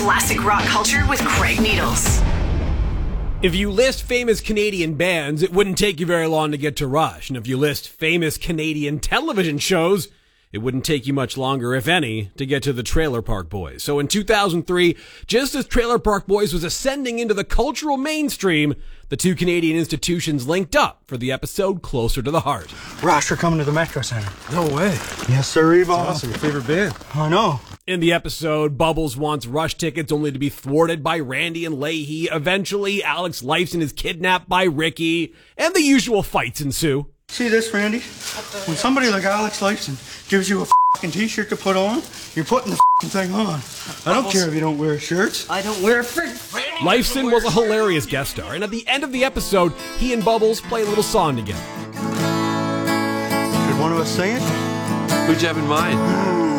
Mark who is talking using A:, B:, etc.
A: classic rock culture with Craig Needles.
B: If you list famous Canadian bands, it wouldn't take you very long to get to Rush. And if you list famous Canadian television shows, it wouldn't take you much longer, if any, to get to the Trailer Park Boys. So in 2003, just as Trailer Park Boys was ascending into the cultural mainstream, the two Canadian institutions linked up for the episode Closer to the Heart.
C: Rush are coming to the Metro Center.
D: No way.
C: Yes, sir, boss.
D: Awesome. Your favorite band?
C: I know.
B: In the episode, Bubbles wants Rush tickets only to be thwarted by Randy and Leahy. Eventually, Alex Lifeson is kidnapped by Ricky, and the usual fights ensue.
C: See this, Randy? When somebody like Alex Lifeson gives you a fucking t-shirt to put on, you're putting the fucking thing on. I don't care if you don't wear shirts.
E: I don't wear a frig.
B: Lifeson was a hilarious guest star, and at the end of the episode, he and Bubbles play a little song together.
C: Should one of us sing it?
D: Who'd you have in mind?